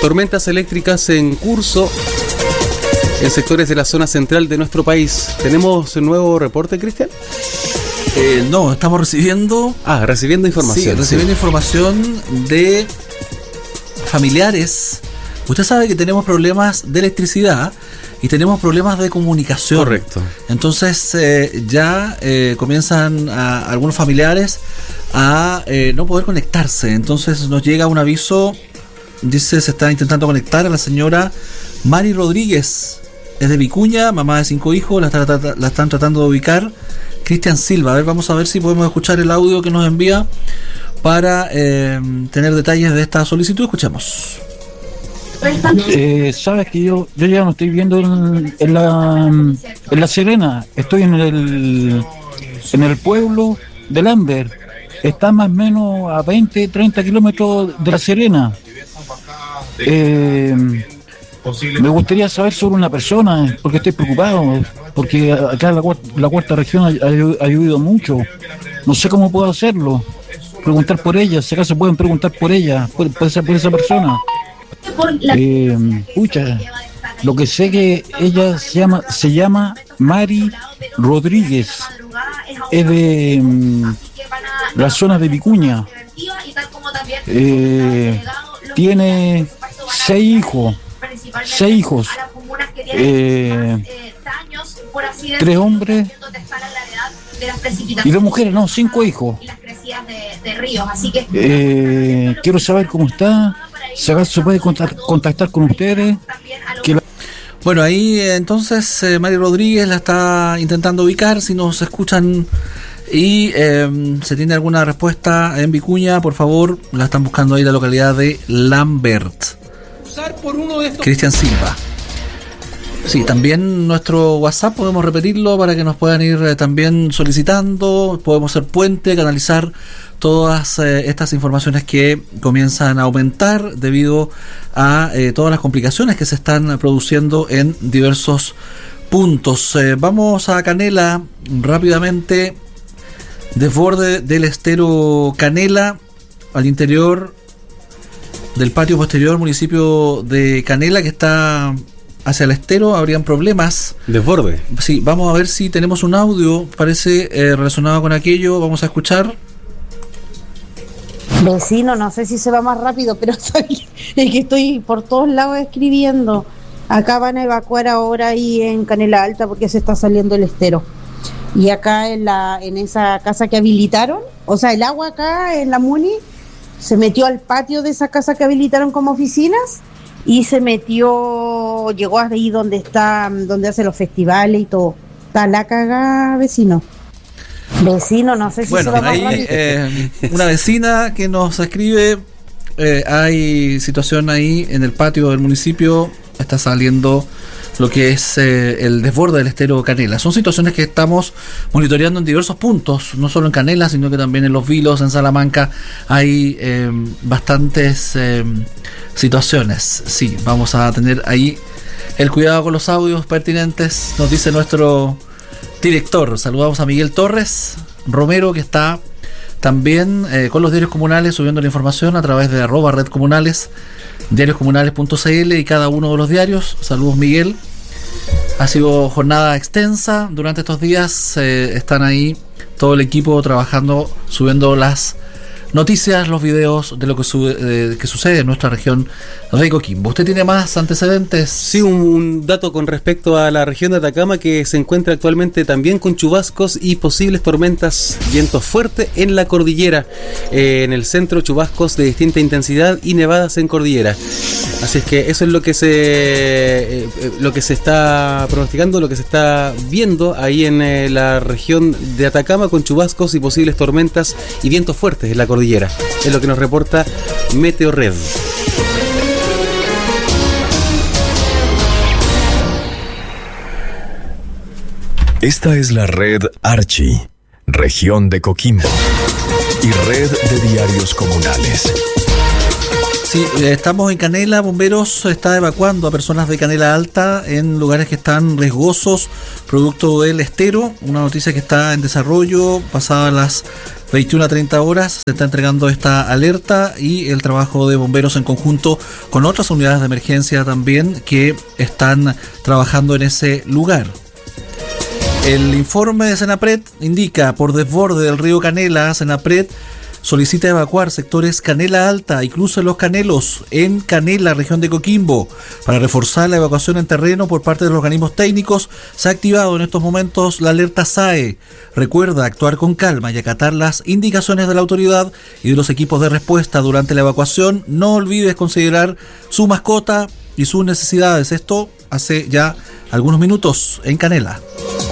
tormentas eléctricas en curso en sectores de la zona central de nuestro país. ¿Tenemos un nuevo reporte, Cristian? No, estamos recibiendo información. Sí, recibiendo información de familiares. Usted sabe que tenemos problemas de electricidad y tenemos problemas de comunicación. Correcto. Entonces ya comienzan algunos familiares a no poder conectarse. Entonces nos llega un aviso, dice, se está intentando conectar a la señora Mari Rodríguez. Es de Vicuña, mamá de 5 hijos, la están tratando de ubicar. Cristian Silva, a ver, vamos a ver si podemos escuchar el audio que nos envía para tener detalles de esta solicitud. Escuchemos. Sabes que yo ya no estoy viendo en La Serena, estoy en el pueblo de Lambert, está más o menos a 20-30 kilómetros de La Serena. Me gustaría saber sobre una persona, porque estoy preocupado, porque acá la cuarta región ha llovido mucho, no sé cómo puedo hacerlo, preguntar por ella, si acaso pueden preguntar por ella, por esa persona. Lo que sé que ella se llama Mari Rodríguez, es de la zona de Vicuña, tiene 6 hijos, 3 hombres y 2 mujeres, 5 hijos. Quiero saber cómo está, si acaso se puede contactar con ustedes. Bueno, ahí entonces Mari Rodríguez la está intentando ubicar, si nos escuchan y se tiene alguna respuesta en Vicuña, por favor, la están buscando ahí la localidad de Lambert. Cristian Silva. Sí, también nuestro WhatsApp podemos repetirlo para que nos puedan ir también solicitando, podemos ser puente, canalizar todas estas informaciones que comienzan a aumentar debido a todas las complicaciones que se están produciendo en diversos puntos. Vamos a Canela rápidamente, desborde del estero Canela, al interior del patio posterior, municipio de Canela, que está hacia el estero, habrían problemas. Desborde. Sí, vamos a ver si tenemos un audio, parece relacionado con aquello, vamos a escuchar. Vecino, no sé si se va más rápido, pero es que estoy por todos lados escribiendo. Acá van a evacuar ahora ahí en Canela Alta porque se está saliendo el estero. Y acá en esa casa que habilitaron, o sea, el agua acá en la Muni se metió al patio de esa casa que habilitaron como oficinas y se metió, llegó ahí donde hacen los festivales y todo. Está la cagada, vecino. Vecino, no sé si bueno, se va ahí, más rápido. Una vecina que nos escribe, hay situación ahí en el patio del municipio, está saliendo lo que es el desborde del estero Canela. Son situaciones que estamos monitoreando en diversos puntos, no solo en Canela, sino que también en Los Vilos, en Salamanca, hay bastantes situaciones. Sí, vamos a tener ahí el cuidado con los audios pertinentes, nos dice nuestro director. Saludamos a Miguel Torres Romero, que está también con los diarios comunales subiendo la información a través de @redcomunales, diarioscomunales.cl y cada uno de los diarios. Saludos, Miguel. Ha sido jornada extensa durante estos días, están ahí todo el equipo trabajando, subiendo las noticias, los videos de lo que sucede en nuestra región de Coquimbo. ¿Usted tiene más antecedentes? Sí, un dato con respecto a la región de Atacama, que se encuentra actualmente también con chubascos y posibles tormentas, vientos fuertes en la cordillera. En el centro, chubascos de distinta intensidad y nevadas en cordillera. Así es que eso es lo que se está pronosticando, lo que se está viendo ahí en la región de Atacama, con chubascos y posibles tormentas y vientos fuertes en la cordillera. Es lo que nos reporta Meteorred. Esta es la red Archi, región de Coquimbo y red de diarios comunales. Sí, estamos en Canela. Bomberos está evacuando a personas de Canela Alta en lugares que están riesgosos producto del estero. Una noticia que está en desarrollo. Pasadas las 21:30 horas se está entregando esta alerta y el trabajo de bomberos en conjunto con otras unidades de emergencia también que están trabajando en ese lugar. El informe de Senapred indica: por desborde del río Canela, Senapred solicita evacuar sectores Canela Alta y Cruce Los Canelos en Canela, región de Coquimbo. Para reforzar la evacuación en terreno por parte de los organismos técnicos, se ha activado en estos momentos la alerta SAE. Recuerda actuar con calma y acatar las indicaciones de la autoridad y de los equipos de respuesta durante la evacuación. No olvides considerar su mascota y sus necesidades. Esto hace ya algunos minutos en Canela.